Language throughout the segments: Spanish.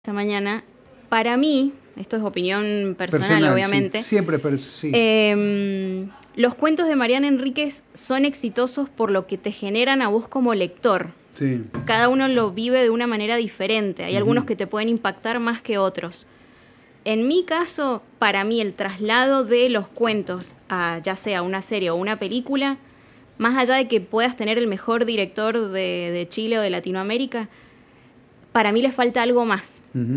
esta mañana, para mí, esto es opinión personal obviamente, sí, siempre, pero sí. Los cuentos de Mariana Enríquez son exitosos por lo que te generan a vos como lector. Sí. Cada uno lo vive de una manera diferente. Hay algunos que te pueden impactar más que otros. En mi caso, para mí, el traslado de los cuentos a ya sea una serie o una película, más allá de que puedas tener el mejor director de Chile o de Latinoamérica, para mí le falta algo más.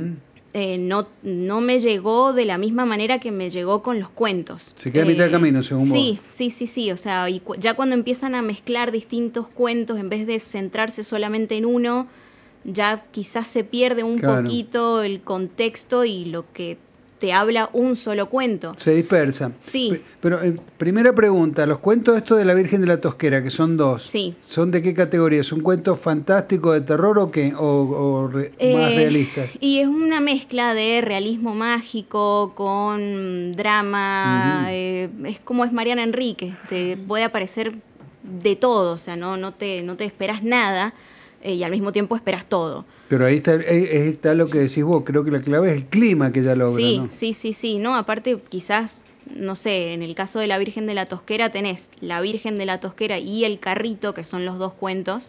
No me llegó de la misma manera que me llegó con los cuentos. Se queda a mitad de camino, según vos. Sí. O sea, ya cuando empiezan a mezclar distintos cuentos, en vez de centrarse solamente en uno, ya quizás se pierde un poquito el contexto y lo que te habla un solo cuento. Se dispersa. Sí. Pero primera pregunta, los cuentos estos de la Virgen de la Tosquera, que son dos, sí. ¿son de qué categoría? ¿Son cuentos fantásticos de terror o qué? ¿O más realistas? Y es una mezcla de realismo mágico con drama. Es como es Mariana Enríquez, te puede aparecer de todo, o sea, no te esperas nada y al mismo tiempo esperas todo. Pero ahí está lo que decís vos, creo que la clave es el clima que ella logra, sí, ¿no? Sí, ¿no? Aparte, quizás, no sé, en el caso de la Virgen de la Tosquera tenés la Virgen de la Tosquera y el carrito, que son los dos cuentos,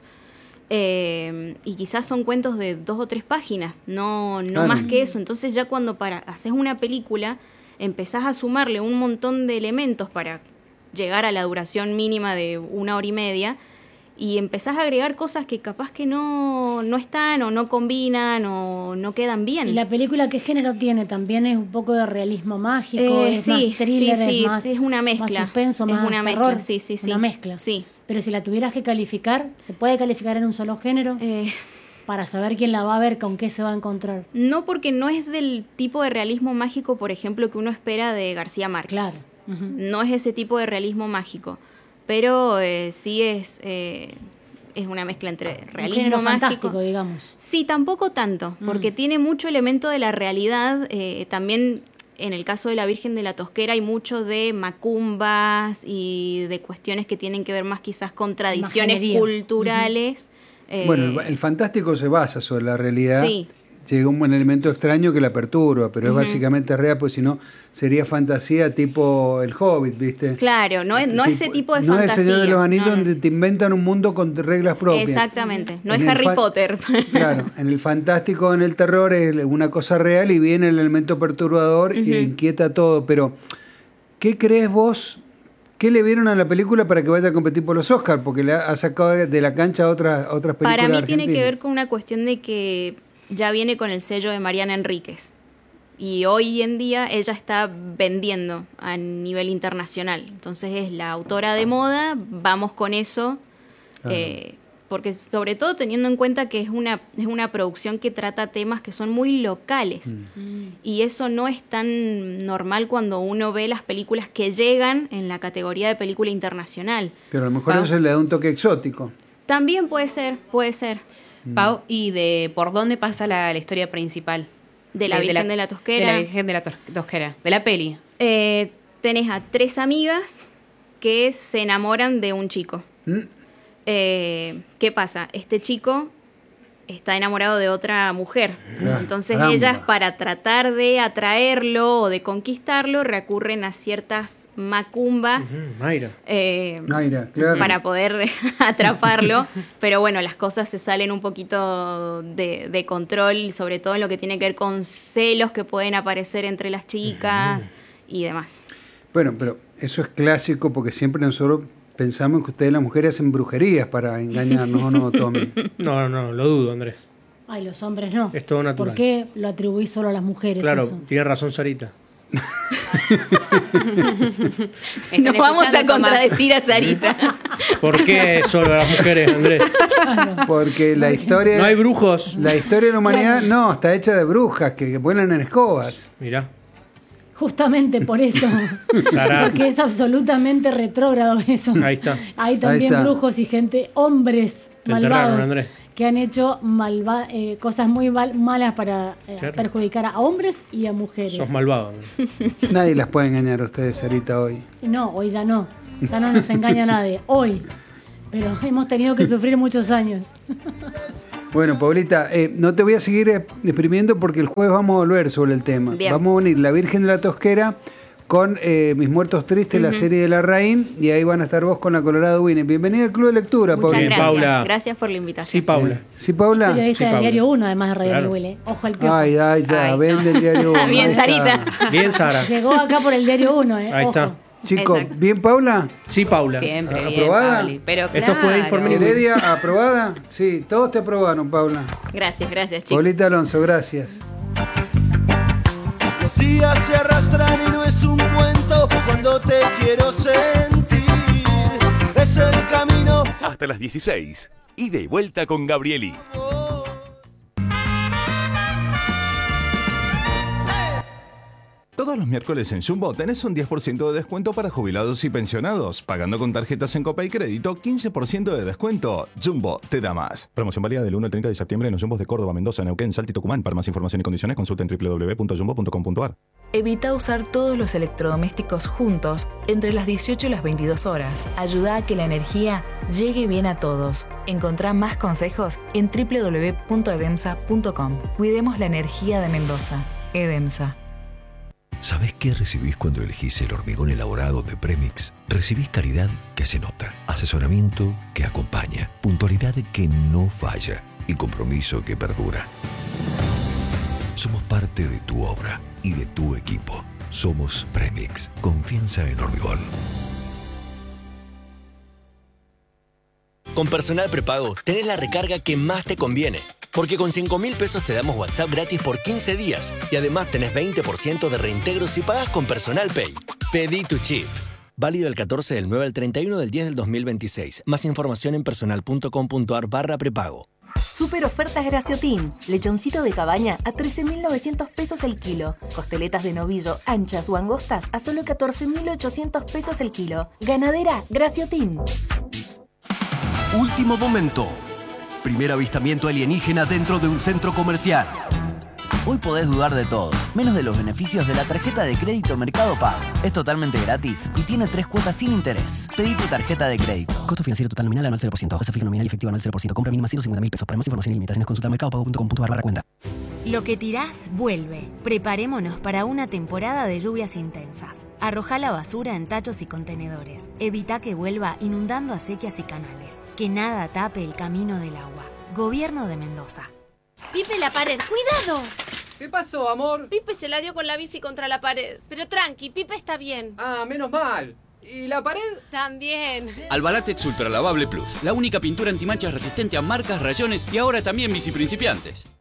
y quizás son cuentos de 2 o 3 páginas, no más que eso. Entonces ya cuando haces una película, empezás a sumarle un montón de elementos para llegar a la duración mínima de 1 hora y media, y empezás a agregar cosas que capaz que no están o no combinan o no quedan bien. ¿Y la película qué género tiene? ¿También es un poco de realismo mágico? ¿Es más thriller? Es una mezcla. ¿Más suspenso? ¿Más una terror? Mezcla, sí. Una mezcla. Sí. Pero si la tuvieras que calificar, ¿se puede calificar en un solo género? Para saber quién la va a ver, con qué se va a encontrar. No, porque no es del tipo de realismo mágico, por ejemplo, que uno espera de García Márquez. Claro. No es ese tipo de realismo mágico. Pero sí es una mezcla entre realismo mágico. Fantástico, digamos. Sí, tampoco tanto, porque tiene mucho elemento de la realidad. También en el caso de la Virgen de la Tosquera hay mucho de macumbas y de cuestiones que tienen que ver más quizás con tradiciones culturales. Bueno, el fantástico se basa sobre la realidad. Sí. Llega un elemento extraño que la perturba, pero es básicamente real, pues si no sería fantasía tipo El Hobbit, ¿viste? Claro, no ese tipo de fantasía. No es El Señor de los Anillos donde te inventan un mundo con reglas propias. Exactamente, no es Harry Potter. Claro, en el fantástico, en el terror es una cosa real y viene el elemento perturbador y inquieta todo, pero ¿qué crees vos? ¿Qué le vieron a la película para que vaya a competir por los Oscars? Porque le ha sacado de la cancha a otras películas Para mí argentinas. tiene que ver con una cuestión de que ya viene con el sello de Mariana Enríquez. Y hoy en día ella está vendiendo a nivel internacional. Entonces es la autora de moda, vamos con eso. Claro. Porque sobre todo teniendo en cuenta que es una producción que trata temas que son muy locales. Y eso no es tan normal cuando uno ve las películas que llegan en la categoría de película internacional. Pero a lo mejor eso le da un toque exótico. También puede ser. Pau, ¿y por dónde pasa la historia principal? De la Virgen de la Tosquera. De la Virgen de la Tosquera, de la peli. Tenés a 3 amigas que se enamoran de un chico. ¿Qué pasa? Este chico está enamorado de otra mujer. Entonces ellas, para tratar de atraerlo o de conquistarlo, recurren a ciertas macumbas Mayra, claro, para poder atraparlo. Pero bueno, las cosas se salen un poquito de control, sobre todo en lo que tiene que ver con celos que pueden aparecer entre las chicas y demás. Bueno, pero eso es clásico porque siempre nosotros pensamos que ustedes las mujeres hacen brujerías para engañarnos, ¿o no, Tommy? No, lo dudo, Andrés. Ay, los hombres no. Es todo natural. ¿Por qué lo atribuís solo a las mujeres? Claro, eso? tiene razón Sarita. Nos vamos a contradecir a Sarita. ¿Por qué solo a las mujeres, Andrés? Porque la historia... No hay brujos. La historia de la humanidad, no, está hecha de brujas que vuelan en escobas. Mirá. Justamente por eso. Porque es absolutamente retrógrado eso. Ahí está. Hay también brujos y gente, hombres malvados, Andrés, que han hecho cosas muy malas para perjudicar a hombres y a mujeres. Sos malvado. Nadie las puede engañar a ustedes, Sarita, hoy. No, hoy ya no. Ya no nos engaña nadie. Hoy. Pero hemos tenido que sufrir muchos años. Bueno, Paulita, no te voy a seguir exprimiendo porque el jueves vamos a volver sobre el tema. Bien. Vamos a venir La Virgen de la Tosquera con Mis Muertos Tristes, la serie de Larraín, y ahí van a estar vos con la Colorado Winnie. Bienvenida al Club de Lectura, Muchas Paulita. gracias. Paula. Gracias por la invitación. Sí, Paula. ¿Sí, Paula? Periodista Sí, del Paula. Diario 1, además de Radio Claro. del Huile. Ojo al piojo. Ay, ya, Ay, vende no. el Diario 1. Bien, ahí está. Sarita. Bien, Sara. Llegó acá por el Diario 1, Ahí Ojo. está. Chicos, Exacto. ¿bien, Paula? Sí, Paula. Siempre bien, ¿Aprobada? Pauli. Pero Esto fue claro. Informe ¿Heredia aprobada? Sí, todos te aprobaron, Paula. Gracias, chicos. Paulita Alonso, gracias. Los días se arrastran y no es un cuento cuando te quiero sentir. Es el camino. Hasta las 16. Ida y vuelta con Gabrieli. Todos los miércoles en Jumbo tenés un 10% de descuento para jubilados y pensionados. Pagando con tarjetas en Copa y Crédito, 15% de descuento. Jumbo te da más. Promoción válida del 1 al 30 de septiembre en los Jumbos de Córdoba, Mendoza, Neuquén, Salta y Tucumán. Para más información y condiciones consulta en www.jumbo.com.ar. Evita usar todos los electrodomésticos juntos entre las 18 y las 22 horas. Ayuda a que la energía llegue bien a todos. Encontrá más consejos en www.edemsa.com. Cuidemos la energía de Mendoza. Edemsa. ¿Sabés qué recibís cuando elegís el hormigón elaborado de Premix? Recibís calidad que se nota, asesoramiento que acompaña, puntualidad que no falla y compromiso que perdura. Somos parte de tu obra y de tu equipo. Somos Premix. Confianza en hormigón. Con Personal Prepago tenés la recarga que más te conviene. Porque con 5.000 pesos te damos WhatsApp gratis por 15 días. Y además tenés 20% de reintegro si pagas con Personal Pay. Pedí tu chip. Válido el 14 del 9 al 31 del 10 del 2026. Más información en personal.com.ar/prepago. Super ofertas Graciotin. Lechoncito de cabaña a 13.900 pesos el kilo. Costeletas de novillo anchas o angostas a solo 14.800 pesos el kilo. Ganadera Graciotin. Último momento. Primer avistamiento alienígena dentro de un centro comercial. Hoy podés dudar de todo, menos de los beneficios de la tarjeta de crédito Mercado Pago. Es totalmente gratis y tiene 3 cuotas sin interés. Pedí tu tarjeta de crédito. Costo financiero total nominal anual 0%. Tasa fija nominal y efectiva anual 0%. Compra mínima 150.000 pesos. Para más información y limitaciones consulta mercadopago.com.ar/cuenta. Lo que tirás, vuelve. Preparémonos para una temporada de lluvias intensas. Arrojá la basura en tachos y contenedores. Evita que vuelva inundando acequias y canales. Que nada tape el camino del agua. Gobierno de Mendoza. Pipe, la pared. ¡Cuidado! ¿Qué pasó, amor? Pipe se la dio con la bici contra la pared. Pero tranqui, Pipe está bien. Ah, menos mal. ¿Y la pared? También. Albalatex Ultra Lavable Plus. La única pintura antimanchas resistente a marcas, rayones y ahora también biciprincipiantes.